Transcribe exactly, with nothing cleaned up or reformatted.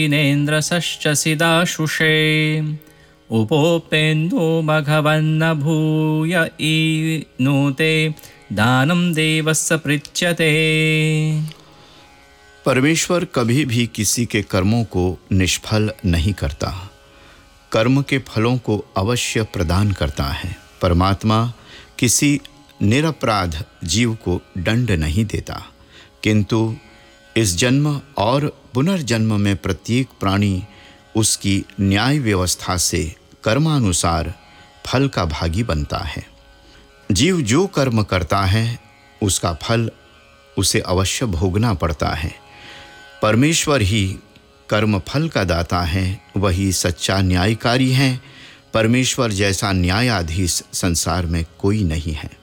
नेन्द्रसश्चसिदाशुषे उपोपेन्दो मघवन्न भूय ईनुते दानं देवस्य पृच्छ्यते। परमेश्वर कभी भी किसी के कर्मों को निष्फल नहीं करता, कर्म के फलों को अवश्य प्रदान करता है। परमात्मा किसी निरपराध जीव को दंड नहीं देता, किंतु इस जन्म और पुनर्जन्म में प्रत्येक प्राणी उसकी न्याय व्यवस्था से कर्मानुसार फल का भागी बनता है। जीव जो कर्म करता है उसका फल उसे अवश्य भोगना पड़ता है। परमेश्वर ही कर्म फल का दाता है, वही सच्चा न्यायकारी है। परमेश्वर जैसा न्यायाधीश संसार में कोई नहीं है।